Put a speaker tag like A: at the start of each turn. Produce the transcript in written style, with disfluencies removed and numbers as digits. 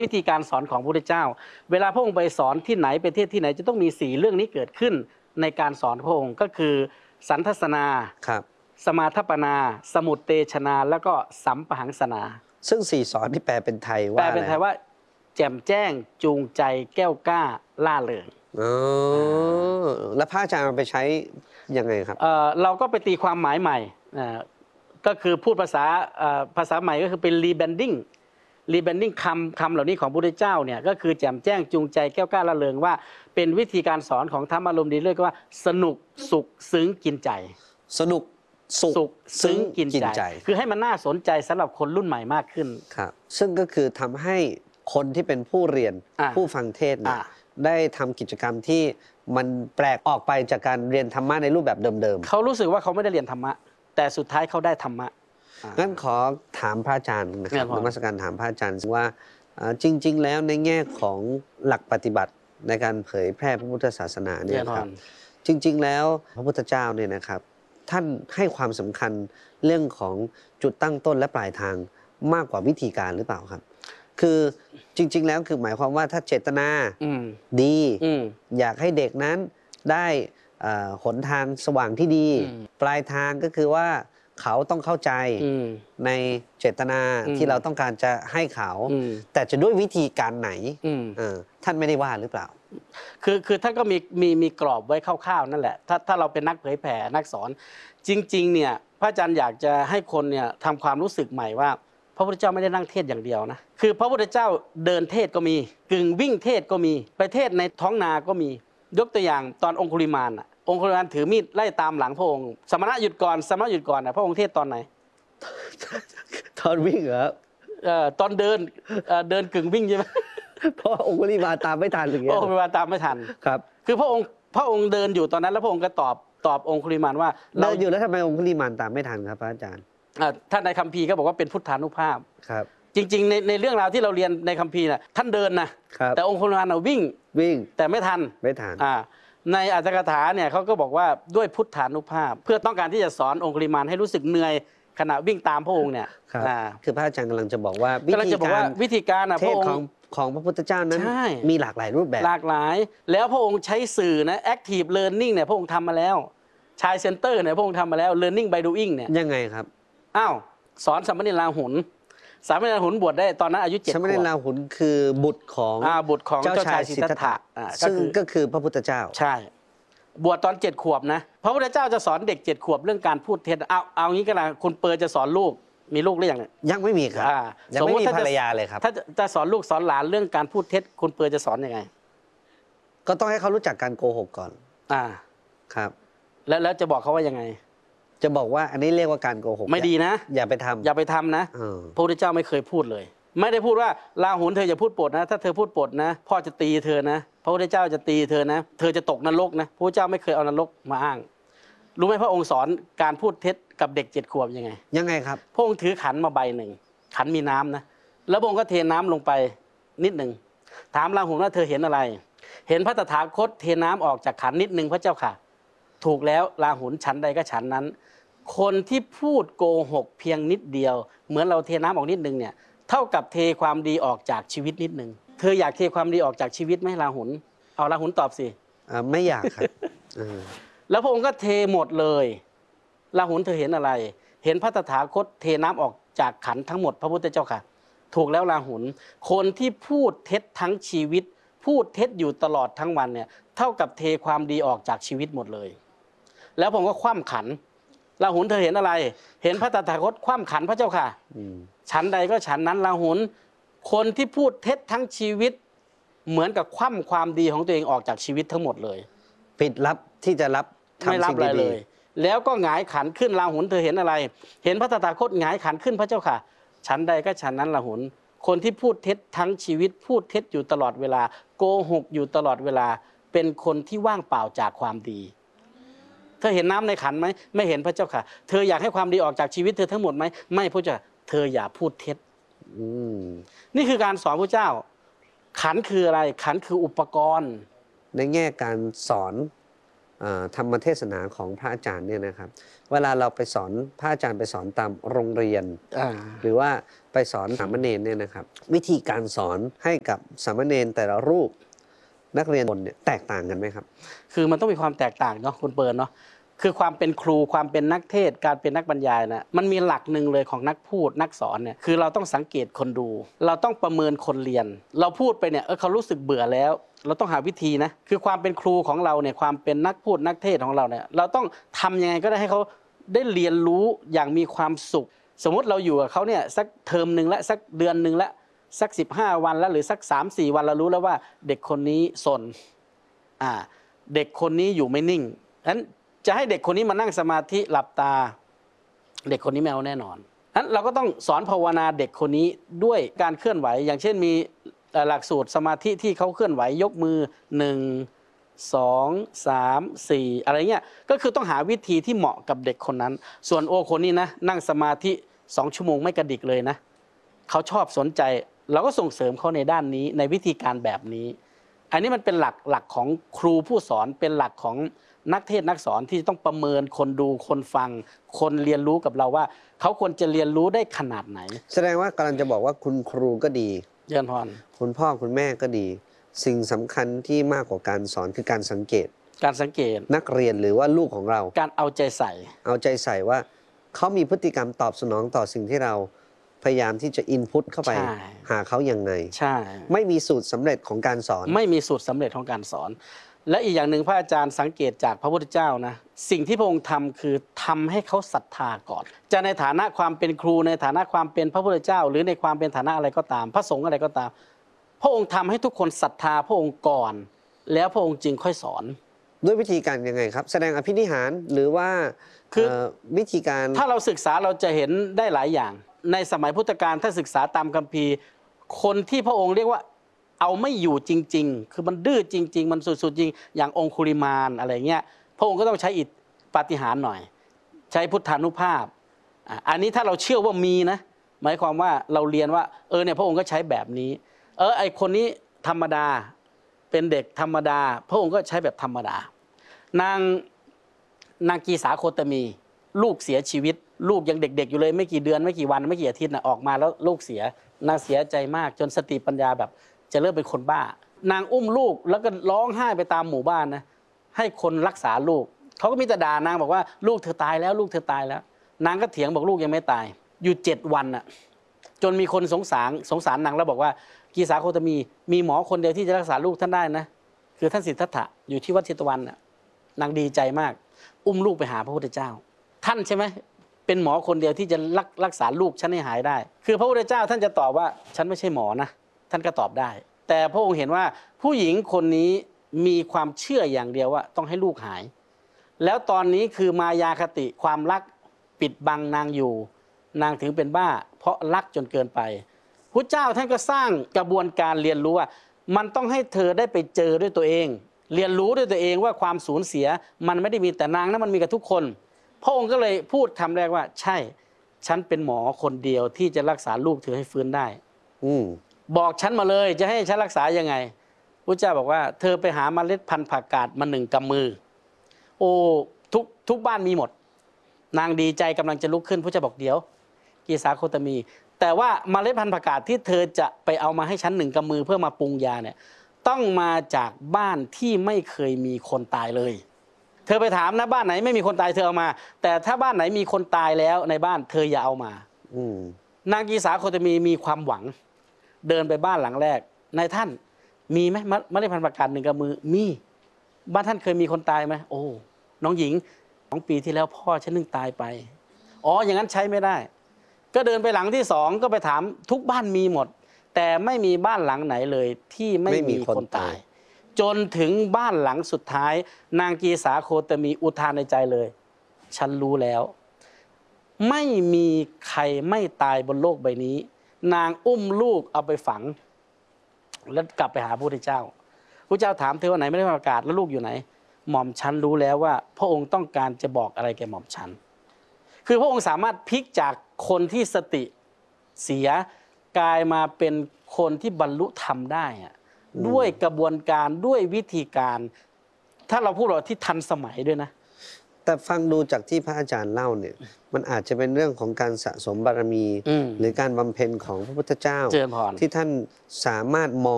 A: วิธีการสอนของพระพุทธเจ้าเวลาพระองค์ไปสอนที่ไหนไปเทศที่ไหนจะต้องมี4เรื่องนี้เกิดขึ้นในการสอนพระองค์ก็คือสันทัสนาสมาทัปปนา สมุตเตชนาแล้วก็สัมปหังสนา
B: ซึ่ง4สอนที่แปลเป็นไทยว่า
A: แปลเป็นไทยว่าแจ่มแจ้งจูงใจแก้วกล้าล่าเริง
B: แล้วพระอาจารย์เอาไปใช้ยังไงครับ
A: เราก็ไปตีความหมายใหม่ก็คือพูดภาษาใหม่ก็คือเป็นรีแบรนดิ้งคำเหล่านี้ของพระพุทธเจ้าเนี่ยก็คือแจ่มแจ้งจูงใจแก้วกล้าละเริงว่าเป็นวิธีการสอนของธรรมอารมณ์ดีเรียกว่าสนุกสุขซึ้งกินใจ
B: สนุกสุข
A: ซึ้งกินใจคือให้มันน่าสนใจสำหรับคนรุ่นใหม่มากขึ้น
B: ครับซึ่งก็คือทำให้คนที่เป็นผู้เรียนผู้ฟังเทศน์ได้ทำกิจกรรมที่มันแปลกออกไปจากการเรียนธรรมะในรูปแบบเดิม
A: ๆเขารู้สึกว่าเขาไม่ได้เรียนธรรมะแต่สุดท้ายเขาได้ธรรมะ
B: งั้นขอถามพระอาจารย์นะครับนมัสการถามพระอาจารย์ว่าจริงๆแล้วในแง่ของหลักปฏิบัติในการเผยแพร่พระพุทธศาสนาเนี่ยครับจริงๆแล้วพระพุทธเจ้าเนี่ยนะครับท่านให้ความสำคัญเรื่องของจุดตั้งต้นและปลายทางมากกว่าวิธีการหรือเปล่าครับคือจริงๆแล้วคือหมายความว่าถ้าเจตนาดีอยากให้เด็กนั้นได้หนทางสว่างที่ดีปลายทางก็คือว่าเขาต้องเข้าใจในเจตนาที่เราต้องการจะให้เขาแต่จะด้วยวิธีการไหนท่านไม่ได้ว่าหรือเปล่า
A: คือท่านก็มีกรอบไว้คร่าวๆนั่นแหละถ้าเราเป็นนักเผยแผ่นักสอนจริงๆเนี่ยพระอาจารย์อยากจะให้คนเนี่ยทำความรู้สึกใหม่ว่าพระพุทธเจ้าไม่ได้นั่งเทศอย่างเดียวนะคือพระพุทธเจ้าเดินเทศก็มีกึ่งวิ่งเทศก็มีไปเทศในท้องนาก็มียกตัวอย่างตอนองคุลิมานองคุลิมานถือมีดไล่ตามหลังพระองค์สมณะหยุดก่อนพระองค์เทศตอนไหน
B: ตอนวิ่งเหรอ
A: ตอนเดินกึ่งวิ่งใช่ไหม
B: เพราะองคุลิมานตามไม่ทันอย่างเงี้ย
A: องคุลิมานตามไม่ทัน
B: ครับ
A: คือพระองค์เดินอยู่ตอนนั้นแล้วพระองค์ก็ตอบองคุลิมานว่า
B: เราอยู่แล้วทำไมองคุลิมานตามไม่ทันครับพระอาจารย์
A: ท่านในคัมภีร์ก็บอกว่าเป็นพุทธานุภาพ
B: ครับ
A: จริงๆในเรื่องราวที่เราเรียนในคัมภีร์น่ะท่านเดินนะแต่องคุลิมานวิ่งแต่ไม่ทันในอัตถกถาเนี่ยเขาก็บอกว่าด้วยพุทธานุภาพเพื่อต้องการที่จะสอนองคุลิมานให้รู้สึกเหนื่อยขณะวิ่งตามพระองค์เนี่ย
B: คือพระอาจารย์กำลังจะบอกว่า
A: วิธีการ
B: เทศของพระพุทธเจ้านั้นมีหลากหลายรูปแบบ
A: หลากหลายแล้วพระองค์ใช้สื่อนะ active learning เนี่ยพระองค์ทำมาแล้วชายเซ็นเตอร์เนี่ยพระองค์ทำมาแล้ว learning by doing เนี่ย
B: ยังไงครับ
A: สอนสามเณรราหุลบวชได้ตอนนั้นอายุ7 ขวบ
B: สามเณรราหุลคือบุตรของเจ้าชายสิทธัตถะซึ่งก็คือพระพุทธเจ้า
A: ใช่บวชตอน7 ขวบนะพระพุทธเจ้าจะสอนเด็ก7 ขวบเรื่องการพูดเท็จเอางี้ก็แล้วคุณเปิดจะสอนลูกมีลูกหรือยังเนี่ย
B: ยังไม่มีครับยังไม่มีภรรยาเลยครับ
A: ถ้าจะสอนลูกสอนหลานเรื่องการพูดเท็จคุณเปิดจะสอนยังไง
B: ก็ต้องให้เขารู้จักการโกหกก่อนครับ
A: แล้วจะบอกเขาว่ายังไง
B: จะบอกว่าอันนี้เรียกว่าการโกหก
A: ไม่ดีนะ
B: อย่าไปทำ
A: นะพระพุทธเจ้าไม่เคยพูดเลยไม่ได้พูดว่าราหุลเธออย่าพูดปดนะถ้าเธอพูดปดนะพ่อจะตีเธอนะพระพุทธเจ้าจะตีเธอนะเธอจะตกนรกนะพระพุทธเจ้าไม่เคยเอานรกมาอ้างรู้ไหมพระองค์สอนการพูดเท็จกับเด็ก7 ขวบยังไง
B: ครับ
A: พระองค์ถือขันมาใบหนึ่งขันมีน้ำนะแล้วพระองค์ก็เทน้ำลงไปนิดหนึ่งถามราหุลว่าเธอเห็นอะไรเห็นพระตถาคตเทน้ำออกจากขันนิดหนึ่งพระเจ้าค่ะถูกแล้วราหุลฉันใดก็ฉันนั้นคนที่พูดโกหกเพียงนิดเดียวเหมือนเราเทน้ำออกนิดนึงเนี่ยเท่ากับเทความดีออกจากชีวิตนิดนึงเธออยากเทความดีออกจากชีวิตไหมราหุลเอาราหุลตอบสิ
B: ไม่อยากครับ
A: แล้วพระองค์ก็เทหมดเลยราหุลเธอเห็นอะไรเห็นพระตถาคตเทน้ำออกจากขันทั้งหมดพระพุทธเจ้าค่ะถูกแล้วราหุลคนที่พูดเท็จทั้งชีวิตพูดเท็จอยู่ตลอดทั้งวันเนี่ยเท่ากับเทความดีออกจากชีวิตหมดเลยแล้วผมก็คว่ำขันราหุลเธอเห็นอะไรเห็นพระตถาคตคว่ำขันพระเจ้าค่ะฉันใดก็ฉันนั้นราหุลคนที่พูดเท็จทั้งชีวิตเหมือนกับคว่ำความดีของตัวเองออกจากชีวิตทั้งหมดเลย
B: ปิดลับที่จะรับ
A: ไม่รับอะไรเลยแล้วก็หงายขันขึ้นราหุลเธอเห็นอะไรเห็นพระตถาคตหงายขันขึ้นพระเจ้าค่ะฉันใดก็ฉันนั้นราหุลคนที่พูดเท็จทั้งชีวิตพูดเท็จอยู่ตลอดเวลาโกหกอยู่ตลอดเวลาเป็นคนที่ว่างเปล่าจากความดีเธอเห็นน้ำในขันไหมไม่เห็นพระเจ้าค่ะเธออยากให้ความดีออกจากชีวิตเธอทั้งหมดไหมไม่พระเจ้าเธออย่าพูดเท็จนี่คือการสอนพระเจ้าขันคืออะไรขันคืออุปกรณ์
B: ในแง่การสอนธรรมเทศนาของพระอาจารย์เนี่ยนะครับเวลาเราไปสอนพระอาจารย์ไปสอนตามโรงเรียนหรือว่าไปสอนสามเณรเนี่ยนะครับวิธีการสอนให้กับสามเณรแต่ละรูปนักเรียนเนี่ยแตกต่างกันไหมครับ
A: คือมันต้องมีความแตกต่างเนาะคุณเปิร์นเนาะคือความเป็นครูความเป็นนักเทศการเป็นนักบรรยายนะมันมีหลักหนึ่งเลยของนักพูดนักสอนเนี่ยคือเราต้องสังเกตคนดูเราต้องประเมินคนเรียนเราพูดไปเนี่ยเขารู้สึกเบื่อแล้วเราต้องหาวิธีนะคือความเป็นครูของเราเนี่ยความเป็นนักพูดนักเทศของเราเนี่ยเราต้องทำยังไงก็ได้ให้เขาได้เรียนรู้อย่างมีความสุขสมมติเราอยู่กับเขาเนี่ยสักเทอมหนึ่งและสักเดือนหนึ่งและสัก15 วันแล้วหรือสัก3-4 วันเรารู้แล้วว่าเด็กคนนี้ซนเด็กคนนี้อยู่ไม่นิ่งนั้นจะให้เด็กคนนี้มานั่งสมาธิหลับตาเด็กคนนี้ไม่เอาแน่นอนนั้นเราก็ต้องสอนภาวนาเด็กคนนี้ด้วยการเคลื่อนไหวอย่างเช่นมีหลักสูตรสมาธิที่เขาเคลื่อนไหวยกมือ1 2 3 4อะไรเงี้ยก็คือต้องหาวิธีที่เหมาะกับเด็กคนนั้นส่วนโอคนนี้นะนั่งสมาธิ2 ชั่วโมงไม่กระดิกเลยนะเขาชอบสนใจเราก็ส่งเสริมเขาในด้านนี้ในวิธีการแบบนี้อันนี้มันเป็นหลักของครูผู้สอนเป็นหลักของนักเทศนักสอนที่ต้องประเมินคนดูคนฟังคนเรียนรู้กับเราว่าเขาควรจะเรียนรู้ได้ขนาดไหน
B: แสดงว่ากำลังจะบอกว่าคุณครูก็ดี
A: เยินพร
B: คุณพ่อคุณแม่ก็ดีสิ่งสำคัญที่มากกว่าการสอนคือการสังเกตนักเรียนหรือว่าลูกของเรา
A: การเอาใจใส่
B: ว่าเขามีพฤติกรรมตอบสนองต่อสิ่งที่เราพยายามที่จะอินพุตเข้าไปหาเขาอย่างไง
A: ใช่
B: ไม่มีสูตรสำเร็จของการสอน
A: ไม่มีสูตรสำเร็จของการสอนและอีกอย่างหนึ่งพระอาจารย์สังเกตจากพระพุทธเจ้านะสิ่งที่พระองค์ทำคือทำให้เขาศรัทธาก่อนจะในฐานะความเป็นครูในฐานะความเป็นพระพุทธเจ้าหรือในความเป็นฐานะอะไรก็ตามพระสงฆ์อะไรก็ตามพระองค์ทำให้ทุกคนศรัทธาพระองค์ก่อนแล้วพระองค์จึงค่อยสอน
B: ด้วยวิธีการยังไงครับแสดงอภินิหารหรือว่าคือวิธีการ
A: ถ้าเราศึกษาเราจะเห็นได้หลายอย่างในสมัยพุทธกาลถ้าศึกษาตามคัมภีร์คนที่พระองค์เรียกว่าเอาไม่อยู่จริงๆคือมันดื้อจริงๆมันสุดๆจริงอย่างองคุลิมานอะไรเงี้ยพระองค์ก็ต้องใช้อิทธิปาฏิหาริย์หน่อยใช้พุทธานุภาพอันนี้ถ้าเราเชื่อว่ามีนะหมายความว่าเราเรียนว่าเนี่ยพระองค์ก็ใช้แบบนี้ไอคนนี้ธรรมดาเป็นเด็กธรรมดาพระองค์ก็ใช้แบบธรรมดานางกีสาโคตมีลูกเสียชีวิตลูกยังเด็กๆอยู่เลยไม่กี่เดือนไม่กี่วันไม่กี่อาทิตย์ออกมาแล้วลูกเสียนางเสียใจมากจนสติปัญญาแบบจะเริ่มเป็นคนบ้านางอุ้มลูกแล้วก็ร้องไห้ไปตามหมู่บ้านนะให้คนรักษาลูกเขาก็มีแต่ด่านางบอกว่าลูกเธอตายแล้วลูกเธอตายแล้วนางก็เถียงบอกลูกยังไม่ตายอยู่7 วันจนมีคนสงสารนางแล้วบอกว่ากีสาโคตมีหมอคนเดียวที่จะรักษาลูกท่านได้นะคือท่านสิทธัตถะอยู่ที่วัดเชตวันนางดีใจมากอุ้มลูกไปหาพระพุทธเจ้าท่านใช่ไหมเป็นหมอคนเดียวที่จะรักษาลูกฉันให้หายได้คือพระพุทธเจ้าท่านจะตอบว่าฉันไม่ใช่หมอนะท่านก็ตอบได้แต่พระองค์เห็นว่าผู้หญิงคนนี้มีความเชื่ออย่างเดียวว่าต้องให้ลูกหายแล้วตอนนี้คือมายาคติความรักปิดบังนางอยู่นางถึงเป็นบ้าเพราะรักจนเกินไปพระเจ้าท่านก็สร้างกระบวนการเรียนรู้ว่ามันต้องให้เธอได้ไปเจอด้วยตัวเองเรียนรู้ด้วยตัวเองว่าความสูญเสียมันไม่ได้มีแต่นางนะมันมีกับทุกคนพระองค์ก็เลยพูดคำแรกว่าใช่ฉันเป็นหมอคนเดียวที่จะรักษาลูกเธอให้ฟื้นได้บอกฉันมาเลยจะให้ฉันรักษายังไงพระเจ้าบอกว่าเธอไปหาเมล็ดพันธุ์ผักกาดมา1 กำมือโอ้ทุกบ้านมีหมดนางดีใจกำลังจะลุกขึ้นพระเจ้าบอกเดี๋ยวกีสาโคตมีแต่ว่าเมล็ดพันธุ์ผักกาดที่เธอจะไปเอามาให้ฉัน1 กำมือเพื่อมาปรุงยาเนี่ยต้องมาจากบ้านที่ไม่เคยมีคนตายเลยเธอไปถามนะบ้านไหนไม่มีคนตายเธอเอามาแต่ถ้าบ้านไหนมีคนตายแล้วในบ้านเธออย่าเอามานางกีสาโคตมีความหวังเดินไปบ้านหลังแรกนายท่านมีไหมเมล็ดพันธุ์ผักกาด1 กำมือมีบ้านท่านเคยมีคนตายไหมโอ้น้องหญิง2 ปีที่แล้วพ่อฉันนึงตายไปอย่างนั้นใช้ไม่ได้ก็เดินไปหลังที่2ก็ไปถามทุกบ้านมีหมดแต่ไม่มีบ้านหลังไหนเลยที่ไม่มีคนตายจนถึงบ้านหลังสุดท้ายนางกีสาโคตมีอุทานในใจเลยฉันรู้แล้วไม่มีใครไม่ตายบนโลกใบนี้นางอุ้มลูกเอาไปฝังแล้วกลับไปหาพระพุทธเจ้าพระเจ้าถามเธอว่าไหนไม่ได้ประกาศแล้วลูกอยู่ไหนหม่อมฉันรู้แล้วว่าพระองค์ต้องการจะบอกอะไรแก่หม่อมฉันคือพระองค์สามารถพลิกจากคนที่สติเสียกลายมาเป็นคนที่บรรลุธรรมได้ด้วยกระบวนการด้วยวิธีการถ้าเราพูดว่าที่ทันสมัยด้วยนะ
B: แต่ฟังดูจากที่พระอาจารย์เล่าเนี่ยมันอาจจะเป็นเรื่องของการสะสมบารมี หรือการบำเพ็ญของพระพุทธเจ้า
A: เจริญพร
B: ที่ท่านสามารถมอง